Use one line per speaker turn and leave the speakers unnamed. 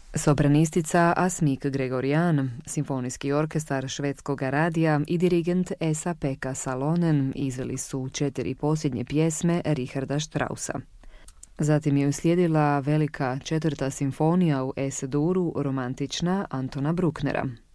Sopranistica Asmik Gregorian, simfonijski orkestar švedskog radija i dirigent Esa-Pekka Salonen izveli su 4 posljednje pjesme Richarda Straussa. Zatim je uslijedila velika 4. simfonija u Es-duru, romantična Antona Brucknera.